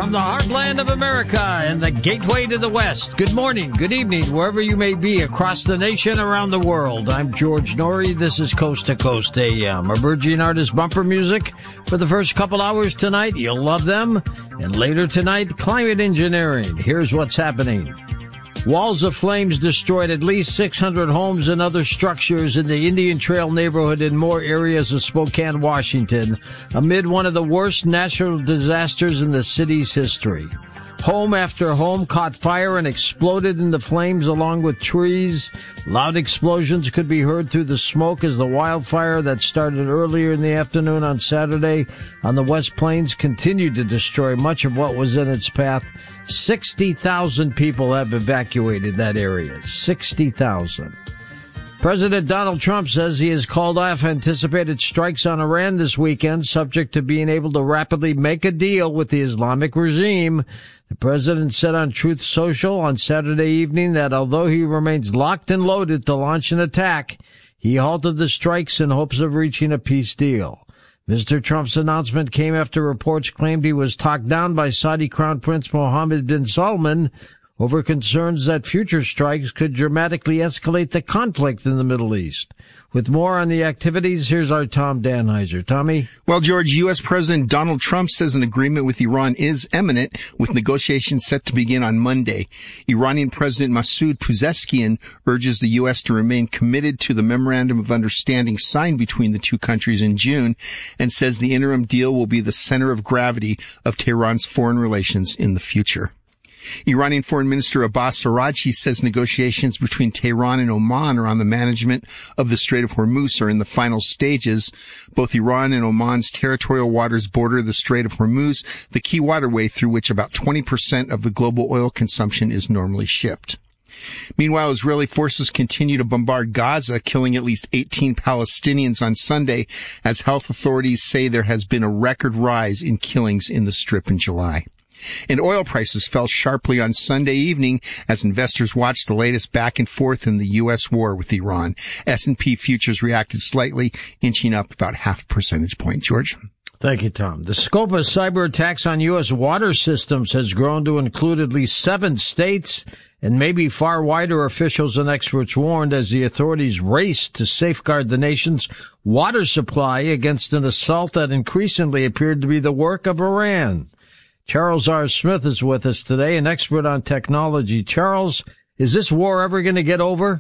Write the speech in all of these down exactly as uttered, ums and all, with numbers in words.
From the heartland of America and the gateway to the West, good morning, good evening, wherever you may be across the nation, around the world. I'm George Norrie. This is Coast to Coast A M. Emerging artist bumper music for the first couple hours tonight. You'll love them. And later tonight, climate engineering. Here's what's happening. Walls of flames destroyed at least six hundred homes and other structures in the Indian Trail neighborhood in more areas of Spokane, Washington, amid one of the worst natural disasters in the city's history. Home after home caught fire and exploded in the flames along with trees. Loud explosions could be heard through the smoke as the wildfire that started earlier in the afternoon on Saturday on the West Plains continued to destroy much of what was in its path. sixty thousand people have evacuated that area. sixty thousand. President Donald Trump says he has called off anticipated strikes on Iran this weekend, subject to being able to rapidly make a deal with the Islamic regime. The president said on Truth Social on Saturday evening that although he remains locked and loaded to launch an attack, he halted the strikes in hopes of reaching a peace deal. Mister Trump's announcement came after reports claimed he was talked down by Saudi Crown Prince Mohammed bin Salman over concerns that future strikes could dramatically escalate the conflict in the Middle East. With more on the activities, here's our Tom Danheiser. Tommy? Well, George, U S. President Donald Trump says an agreement with Iran is imminent, with negotiations set to begin on Monday. Iranian President Masoud Pezeshkian urges the U S to remain committed to the Memorandum of Understanding signed between the two countries in June, and says the interim deal will be the center of gravity of Tehran's foreign relations in the future. Iranian Foreign Minister Abbas Araghchi says negotiations between Tehran and Oman around the management of the Strait of Hormuz are in the final stages. Both Iran and Oman's territorial waters border the Strait of Hormuz, the key waterway through which about twenty percent of the global oil consumption is normally shipped. Meanwhile, Israeli forces continue to bombard Gaza, killing at least eighteen Palestinians on Sunday, as health authorities say there has been a record rise in killings in the Strip in July. And oil prices fell sharply on Sunday evening as investors watched the latest back and forth in the U S war with Iran. S and P futures reacted slightly, inching up about half a percentage point. George? Thank you, Tom. The scope of cyber attacks on U S water systems has grown to include at least seven states, and maybe far wider, officials and experts warned, as the authorities raced to safeguard the nation's water supply against an assault that increasingly appeared to be the work of Iran. Charles R. Smith is with us today, an expert on technology. Charles, is this war ever going to get over?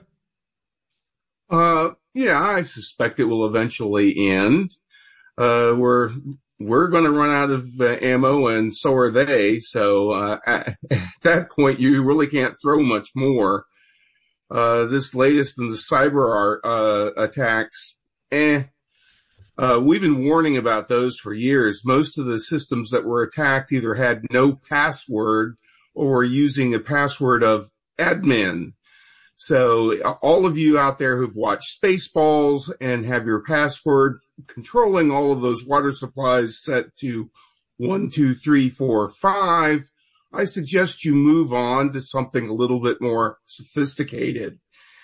Uh, yeah, I suspect it will eventually end. Uh, we're, we're going to run out of uh, ammo, and so are they. So, uh, at, at that point, you really can't throw much more. Uh, this latest in the cyber, uh, attacks, eh. Uh, we've been warning about those for years. Most of the systems that were attacked either had no password or were using a password of admin. So all of you out there who've watched Spaceballs and have your password controlling all of those water supplies set to one, two, three, four, five, I suggest you move on to something a little bit more sophisticated.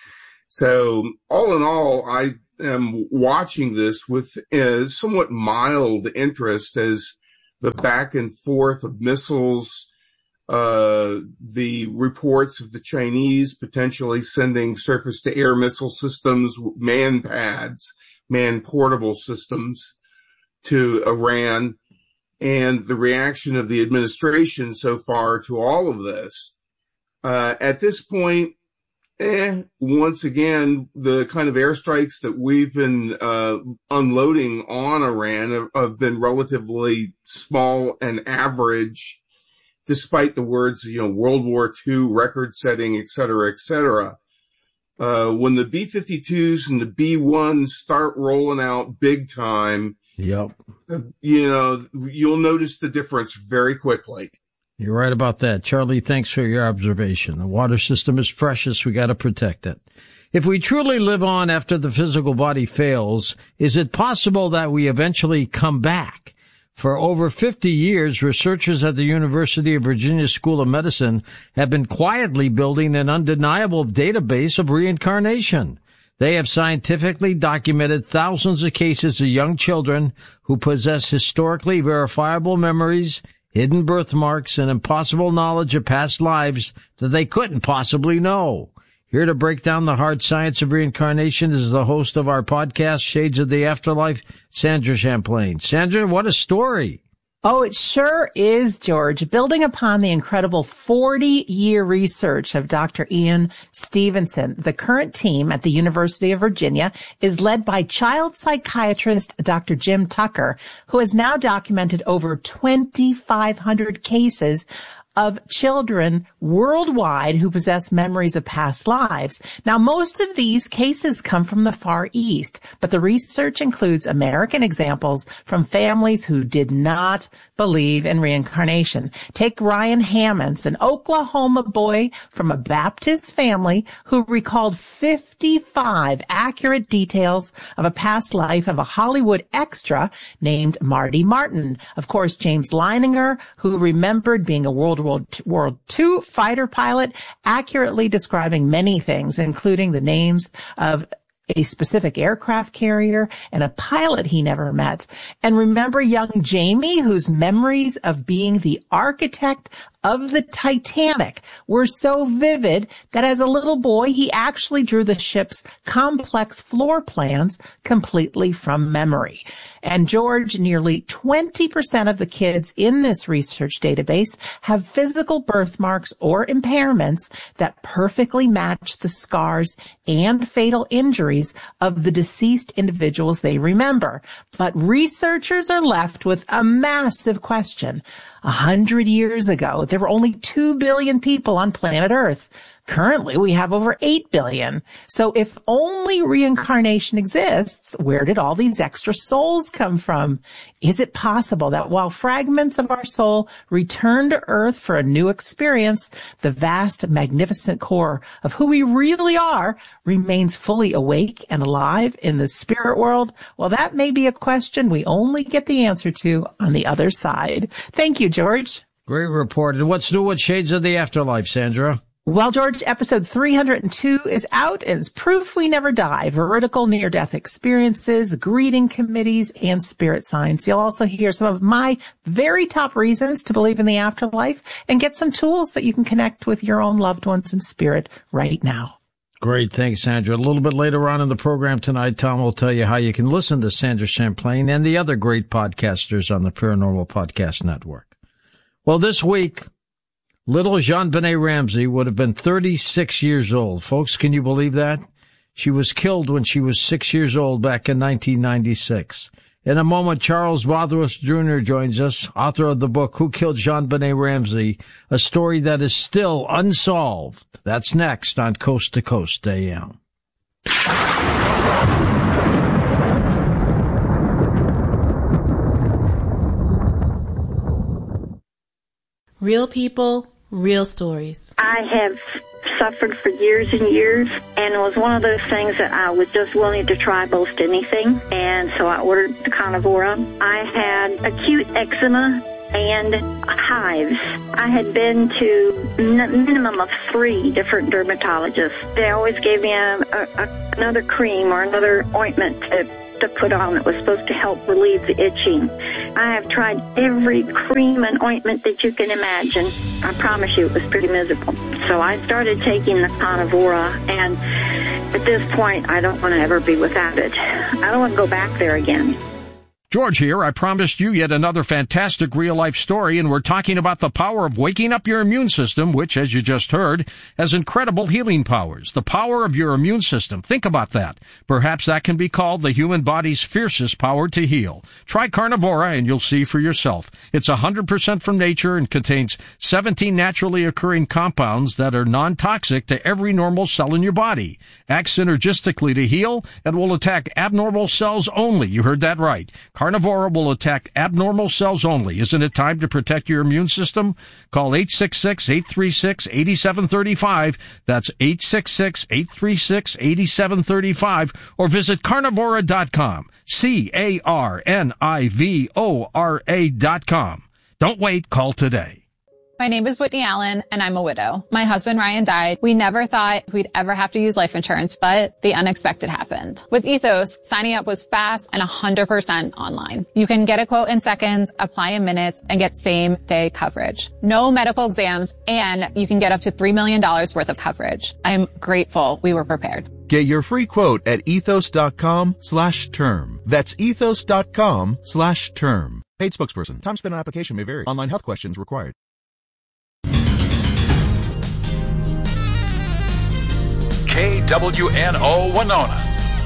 So all in all, I am watching this with uh, somewhat mild interest as the back and forth of missiles, uh, the reports of the Chinese potentially sending surface-to-air missile systems, man pads, man portable systems to Iran, and the reaction of the administration so far to all of this. Uh, at this point, Eh, once again, the kind of airstrikes that we've been uh, unloading on Iran have, have been relatively small and average, despite the words, you know, World War Two, record-setting, et cetera, et cetera. Uh, when the B fifty-twos and the B ones start rolling out big time, yep, you know, you'll notice the difference very quickly. You're right about that. Charlie, thanks for your observation. The water system is precious. We got to protect it. If we truly live on after the physical body fails, is it possible that we eventually come back? For over fifty years, researchers at the University of Virginia School of Medicine have been quietly building an undeniable database of reincarnation. They have scientifically documented thousands of cases of young children who possess historically verifiable memories, hidden birthmarks, and impossible knowledge of past lives that they couldn't possibly know. Here to break down the hard science of reincarnation is the host of our podcast, Shades of the Afterlife, Sandra Champlain. Sandra, what a story. Oh, it sure is, George. Building upon the incredible forty-year research of Doctor Ian Stevenson, the current team at the University of Virginia is led by child psychiatrist Doctor Jim Tucker, who has now documented over twenty-five hundred cases of children worldwide who possess memories of past lives. Now, most of these cases come from the Far East, but the research includes American examples from families who did not believe in reincarnation. Take Ryan Hammonds, an Oklahoma boy from a Baptist family who recalled fifty-five accurate details of a past life of a Hollywood extra named Marty Martin. Of course, James Leininger, who remembered being a World War World Two fighter pilot, accurately describing many things, including the names of a specific aircraft carrier and a pilot he never met. And remember young Jamie, whose memories of being the architect of the Titanic were so vivid that as a little boy, he actually drew the ship's complex floor plans completely from memory. And George, nearly twenty percent of the kids in this research database have physical birthmarks or impairments that perfectly match the scars and fatal injuries of the deceased individuals they remember. But researchers are left with a massive question. A hundred years ago, there were only two billion people on planet Earth. Currently, we have over eight billion. So if only reincarnation exists, where did all these extra souls come from? Is it possible that while fragments of our soul return to Earth for a new experience, the vast, magnificent core of who we really are remains fully awake and alive in the spirit world? Well, that may be a question we only get the answer to on the other side. Thank you, George. Great report. And what's new with Shades of the Afterlife, Sandra? Well, George, episode three hundred two is out and it's proof we never die. Veridical near-death experiences, greeting committees, and spirit signs. You'll also hear some of my very top reasons to believe in the afterlife and get some tools that you can connect with your own loved ones in spirit right now. Great. Thanks, Sandra. A little bit later on in the program tonight, Tom will tell you how you can listen to Sandra Champlain and the other great podcasters on the Paranormal Podcast Network. Well, this week, little JonBenét Ramsey would have been thirty-six years old. Folks, can you believe that? She was killed when she was six years old back in nineteen ninety-six. In a moment, Charles Bothros Junior joins us, author of the book, Who Killed JonBenét Ramsey? A story that is still unsolved. That's next on Coast to Coast A M. Real people, real stories. I have suffered for years and years, and it was one of those things that I was just willing to try most anything, and so I ordered the Carnivora. I had acute eczema and hives. I had been to n- minimum of three different dermatologists. They always gave me a, a, a, another cream or another ointment to to put on that was supposed to help relieve the itching. I have tried every cream and ointment that you can imagine. I promise you it was pretty miserable. So I started taking the Carnivora, and at this point, I don't want to ever be without it. I don't want to go back there again. George here. I promised you yet another fantastic real-life story, and we're talking about the power of waking up your immune system, which, as you just heard, has incredible healing powers. The power of your immune system. Think about that. Perhaps that can be called the human body's fiercest power to heal. Try Carnivora, and you'll see for yourself. It's one hundred percent from nature and contains seventeen naturally occurring compounds that are non-toxic to every normal cell in your body. Acts synergistically to heal and will attack abnormal cells only. You heard that right. Carnivora will attack abnormal cells only. Isn't it time to protect your immune system? Call eight six six, eight three six, eight seven three five. That's eight six six, eight three six, eight seven three five. Or visit carnivora dot com. C A R N I V O R A dot com. Don't wait. Call today. My name is Whitney Allen, and I'm a widow. My husband, Ryan, died. We never thought we'd ever have to use life insurance, but the unexpected happened. With Ethos, signing up was fast and one hundred percent online. You can get a quote in seconds, apply in minutes, and get same-day coverage. No medical exams, and you can get up to three million dollars worth of coverage. I'm grateful we were prepared. Get your free quote at ethos.com slash term. That's ethos.com slash term. Paid spokesperson. Time spent on application may vary. Online health questions required. K W N O Winona.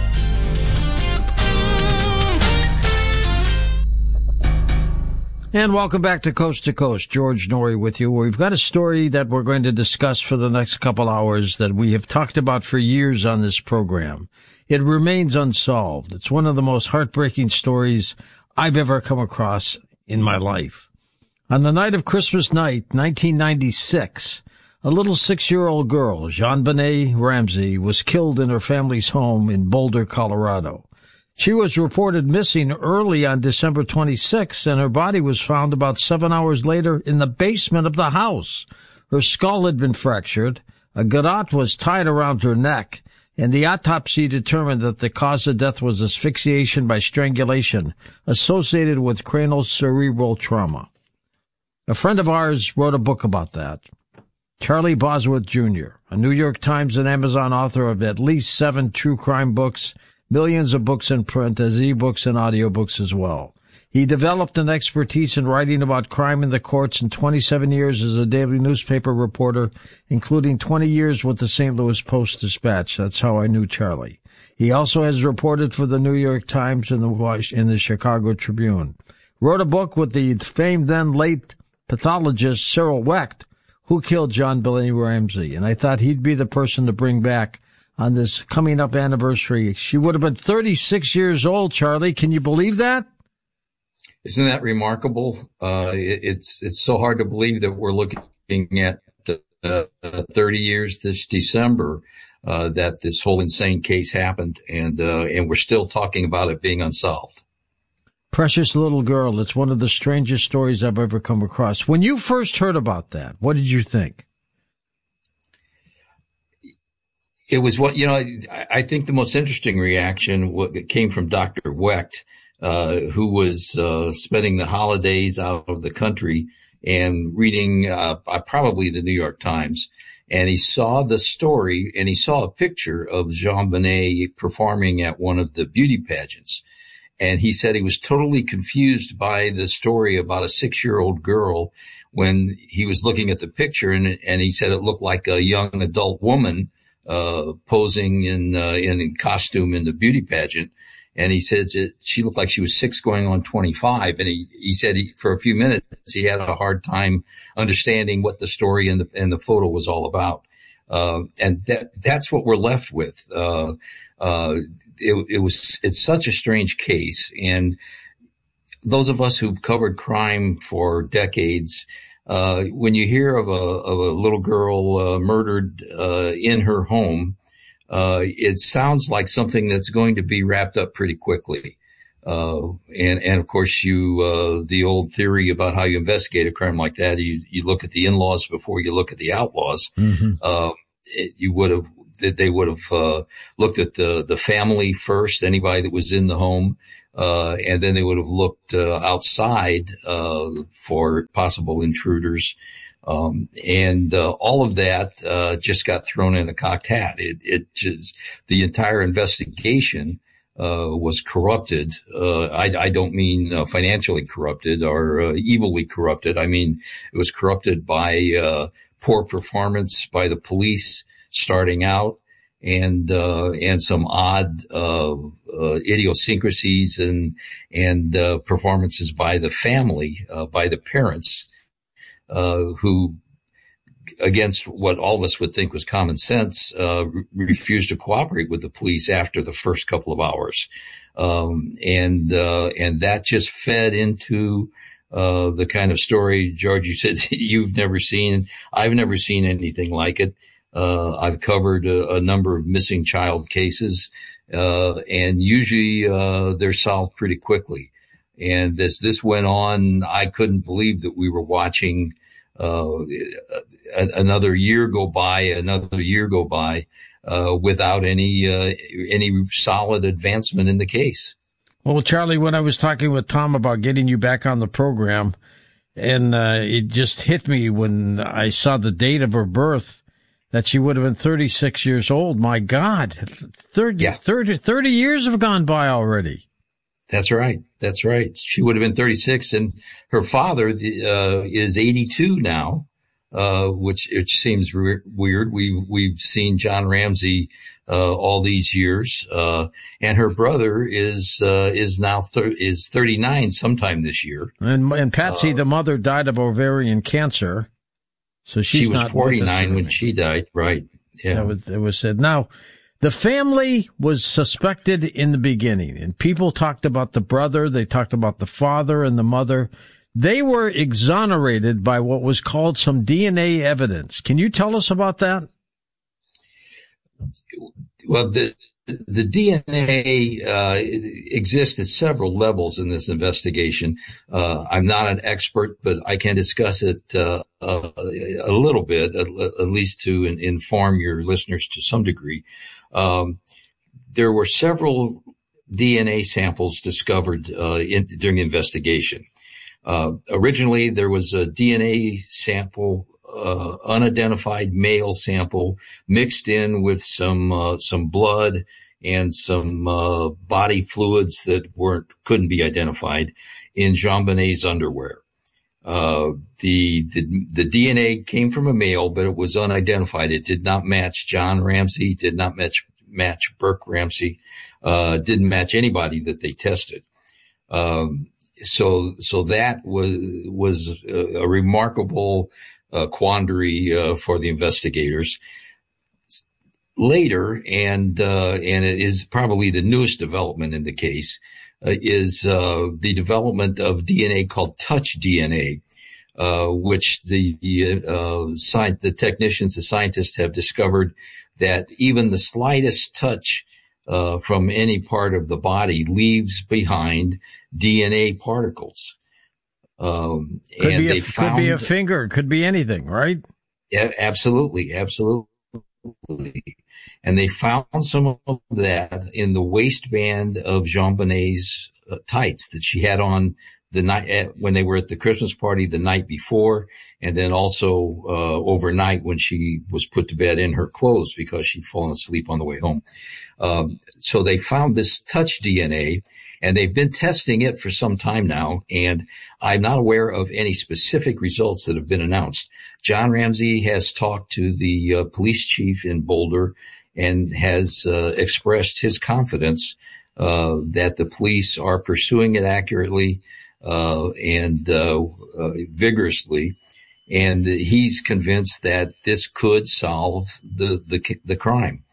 And welcome back to Coast to Coast. George Noory with you. We've got a story that we're going to discuss for the next couple hours that we have talked about for years on this program. It remains unsolved. It's one of the most heartbreaking stories I've ever come across in my life. On the night of Christmas night, nineteen ninety-six, a little six-year-old girl, JonBenet Ramsey, was killed in her family's home in Boulder, Colorado. She was reported missing early on December twenty-sixth, and her body was found about seven hours later in the basement of the house. Her skull had been fractured, a garrote was tied around her neck, and the autopsy determined that the cause of death was asphyxiation by strangulation associated with cranial cerebral trauma. A friend of ours wrote a book about that. Charlie Bosworth Junior, a New York Times and Amazon author of at least seven true crime books, millions of books in print as e-books and audiobooks as well. He developed an expertise in writing about crime in the courts and twenty-seven years as a daily newspaper reporter, including twenty years with the Saint Louis Post-Dispatch. That's how I knew Charlie. He also has reported for the New York Times and the, and the Chicago Tribune. Wrote a book with the famed then late pathologist Cyril Wecht, who killed JonBenet Ramsey, and I thought he'd be the person to bring back on this coming up anniversary. She would have been thirty-six years old, Charlie. Can you believe that? Isn't that remarkable? Uh, it, it's, it's so hard to believe that we're looking at uh, thirty years this December, uh, that this whole insane case happened, and, uh, and we're still talking about it being unsolved. Precious little girl. It's one of the strangest stories I've ever come across. When you first heard about that, what did you think? It was what, you know, I, I think the most interesting reaction what came from Doctor Wecht, uh, who was, uh, spending the holidays out of the country and reading, uh, probably the New York Times. And he saw the story and he saw a picture of JonBenet performing at one of the beauty pageants. And he said he was totally confused by the story about a six-year-old girl when he was looking at the picture, and, and he said it looked like a young adult woman uh posing in uh, in costume in the beauty pageant. And he said that she looked like she was six going on twenty-five. And he, he said he, for a few minutes he had a hard time understanding what the story and the, and the photo was all about. Uh, and that, that's what we're left with. Uh, uh, it, it was, it's such a strange case. And those of us who've covered crime for decades, uh, when you hear of a, of a little girl, uh, murdered, uh, in her home, uh, it sounds like something that's going to be wrapped up pretty quickly. Uh, and, and of course you, uh, the old theory about how you investigate a crime like that, you, you look at the in-laws before you look at the outlaws. Mm-hmm. Uh, it, you would have, they would have, uh, looked at the, the family first, anybody that was in the home, uh, and then they would have looked, uh, outside, uh, for possible intruders. Um, and, uh, all of that, uh, just got thrown in a cocked hat. It, it just, the entire investigation, uh, was corrupted. Uh, I, I don't mean uh, financially corrupted or uh, evilly corrupted. I mean, it was corrupted by, uh, poor performance by the police starting out and, uh, and some odd, uh, uh, idiosyncrasies and, and, uh, performances by the family, uh, by the parents, uh, who, against what all of us would think was common sense, uh, re- refused to cooperate with the police after the first couple of hours. Um, and, uh, and that just fed into, uh, the kind of story, George, you said you've never seen. I've never seen anything like it. Uh, I've covered a, a number of missing child cases, uh, and usually, uh, they're solved pretty quickly. And as this went on, I couldn't believe that we were watching uh, another year go by, another year go by, uh, without any, uh, any solid advancement in the case. Well, Charlie, when I was talking with Tom about getting you back on the program, and uh, it just hit me when I saw the date of her birth, that she would have been thirty-six years old. My God, thirty, yeah. thirty, thirty years have gone by already. That's right. That's right. She would have been thirty-six, and her father uh, is eighty-two now, uh, which which seems re- weird. We've we've seen John Ramsey uh, all these years, uh, and her brother is uh, is now thir- is thirty-nine sometime this year. And and Patsy, uh, the mother, died of ovarian cancer. So she's she was not forty-nine when she died, right? Yeah, that was, it was said. Now, the family was suspected in the beginning, and people talked about the brother, they talked about the father and the mother. They were exonerated by what was called some D N A evidence. Can you tell us about that? Well, the The D N A uh, exists at several levels in this investigation. Uh, I'm not an expert, but I can discuss it uh, uh, a little bit, at, at least to in, inform your listeners to some degree. Um, there were several D N A samples discovered uh, in, during the investigation. Uh, originally, there was a D N A sample, uh, unidentified male sample, mixed in with some uh, some blood and some uh, body fluids that weren't couldn't be identified in JonBenét's underwear. Uh, the, the the D N A came from a male, but it was unidentified. It did not match John Ramsey, did not match match Burke Ramsey, uh, didn't match anybody that they tested. Um, so so that was was a, a remarkable uh, quandary uh, for the investigators. Later, and uh, and it is probably the newest development in the case, uh, is uh, the development of D N A called touch D N A, uh, which the uh, sci- the technicians, the scientists have discovered that even the slightest touch uh, from any part of the body leaves behind D N A particles. Um, could and be a, they found, could be a finger, could be anything, right? Yeah, absolutely, absolutely. And they found some of that in the waistband of JonBenét's uh, tights that she had on the night at, when they were at the Christmas party the night before, and then also uh, overnight when she was put to bed in her clothes because she'd fallen asleep on the way home. Um, so they found this touch D N A, and they've been testing it for some time now, and I'm not aware of any specific results that have been announced. John Ramsey has talked to the uh, police chief in Boulder and has uh, expressed his confidence uh, that the police are pursuing it accurately uh, and uh, uh, vigorously, and he's convinced that this could solve the the, the crime.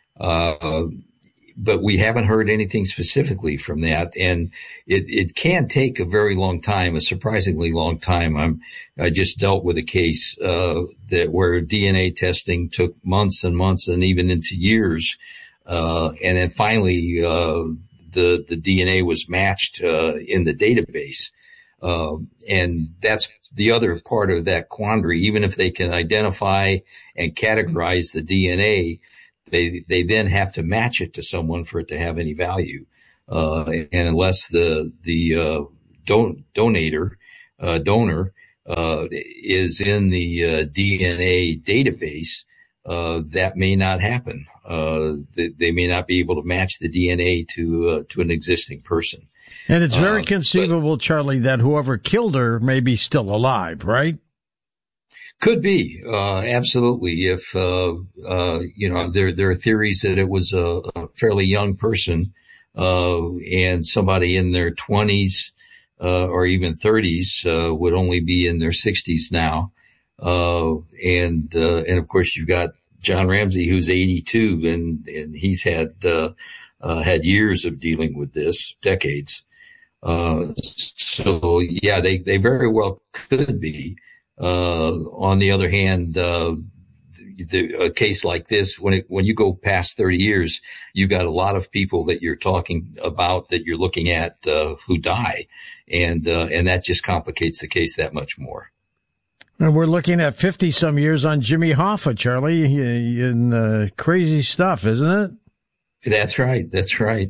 Uh, but we haven't heard anything specifically from that, and it, it can take a very long time, a surprisingly long time. I'm, I just dealt with a case uh, that where D N A testing took months and months and even into years, uh, and then finally uh, the the D N A was matched uh, in the database, uh, and that's the other part of that quandary. Even if they can identify and categorize the D N A, They, they then have to match it to someone for it to have any value. Uh, and unless the, the, uh, don- donator, uh, donor, uh, is in the, uh, D N A database, uh, that may not happen. Uh, they, they may not be able to match the D N A to, uh, to an existing person. And it's very uh, conceivable, but, Charlie, that whoever killed her may be still alive, right? Could be, uh, absolutely. If, uh, uh, you know, there, there are theories that it was a, a fairly young person, uh, and somebody in their twenties, uh, or even thirties, uh, would only be in their sixties now. Uh, and, uh, and of course you've got John Ramsey, who's eighty-two, and, and he's had, uh, uh, had years of dealing with this, decades. Uh, so yeah, they, they very well could be. Uh, on the other hand, uh, the, a case like this, when it, when you go past thirty years, you've got a lot of people that you're talking about, that you're looking at, uh, who die. And, uh, and that just complicates the case that much more. And we're looking at fifty-some years on Jimmy Hoffa, Charlie, in uh, crazy stuff, isn't it? That's right. That's right.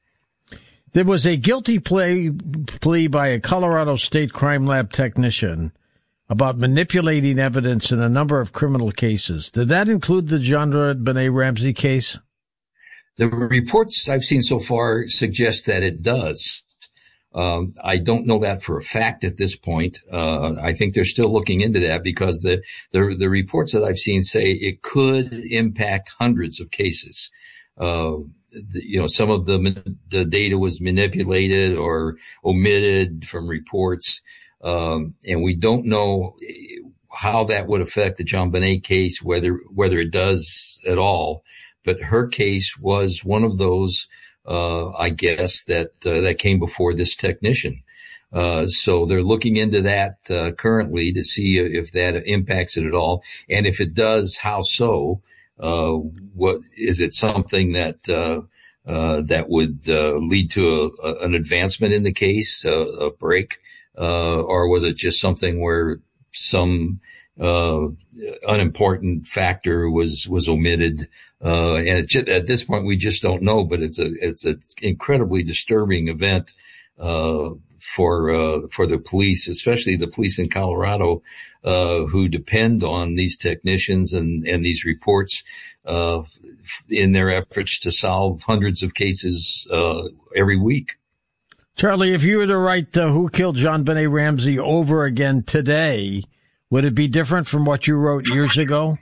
There was a guilty plea, plea by a Colorado State Crime Lab technician about manipulating evidence in a number of criminal cases. Did that include the JonBenét Ramsey case? The reports I've seen so far suggest that it does. Um, I don't know that for a fact at this point. Uh, I think they're still looking into that because the, the, the reports that I've seen say it could impact hundreds of cases. Uh, the, you know, some of the, the data was manipulated or omitted from reports. Um, and we don't know how that would affect the JonBenét case, whether, whether it does at all. But her case was one of those Uh, I guess that, uh, that came before this technician. Uh, so they're looking into that, uh, currently to see if that impacts it at all. And if it does, how so? Uh, what, is it something that, uh, uh, that would, uh, lead to a, a, an advancement in the case, uh, a break? Uh, or was it just something where some, uh, unimportant factor was, was omitted? Uh, and it just, at this point, we just don't know, but it's a, it's an incredibly disturbing event, uh, for, uh, for the police, especially the police in Colorado, uh, who depend on these technicians and, and these reports, uh, in their efforts to solve hundreds of cases, uh, every week. Charlie, if you were to write uh, Who Killed JonBenét Ramsey over again today, would it be different from what you wrote years ago?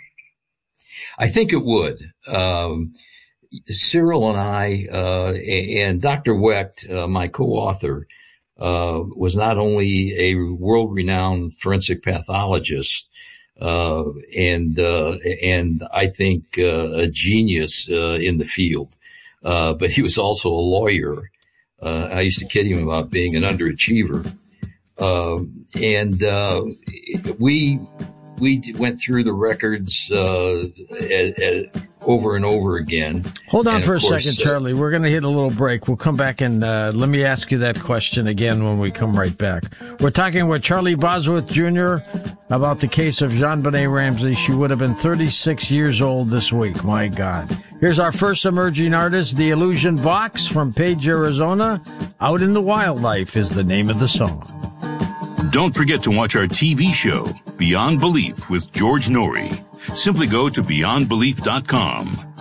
I think it would. Um, Cyril and I, uh, and Doctor Wecht, uh, my co-author, uh, was not only a world-renowned forensic pathologist, uh, and, uh, and I think, uh, a genius, uh, in the field, uh, but he was also a lawyer. Uh, I used to kid him about being an underachiever. Uh, and, uh, we, we went through the records, uh, a, a, over and over again. Hold on and for a course, second, Charlie. Uh, We're going to hit a little break. We'll come back and, uh, let me ask you that question again when we come right back. We're talking with Charlie Bosworth Junior about the case of JonBenét Ramsey. She would have been thirty-six years old this week. My God. Here's our first emerging artist, The Illusion Vox from Page, Arizona. Out in the Wildlife is the name of the song. Don't forget to watch our T V show, Beyond Belief with George Noory. Simply go to beyond belief dot com.